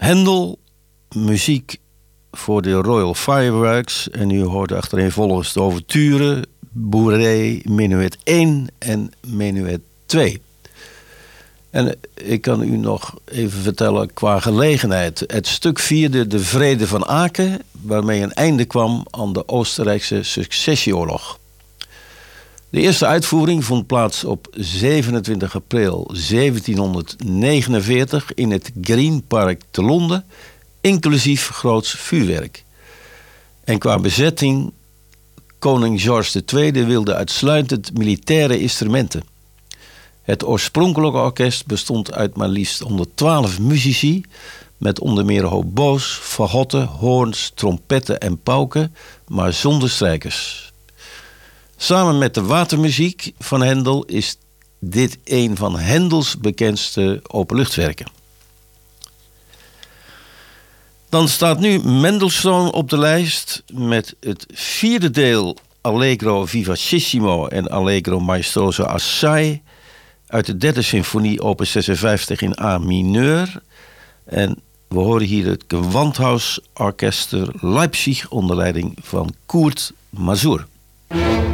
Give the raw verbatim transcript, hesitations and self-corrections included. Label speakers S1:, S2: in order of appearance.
S1: Händel, muziek voor de Royal Fireworks. En u hoort achtereenvolgens de ouverture, Bourrée, Menuet één en Menuet twee. En ik kan u nog even vertellen qua gelegenheid. Het stuk vierde de Vrede van Aken, waarmee een einde kwam aan de Oostenrijkse Successieoorlog. De eerste uitvoering vond plaats op zevenentwintig april zeventienhonderdnegenenveertig in het Green Park te Londen, inclusief groots vuurwerk. En qua bezetting, koning George de Tweede wilde uitsluitend militaire instrumenten. Het oorspronkelijke orkest bestond uit maar liefst honderdtwaalf muzici, met onder meer hobo's, fagotten, hoorns, trompetten en pauken, maar zonder strijkers. Samen met de watermuziek van Händel is dit een van Händels bekendste openluchtwerken. Dan staat nu Mendelssohn op de lijst met het vierde deel Allegro vivacissimo en Allegro maestoso assai uit de derde symfonie opus zesenvijftig in A mineur. En we horen hier het Gewandhausorchester Leipzig onder leiding van Kurt Masur.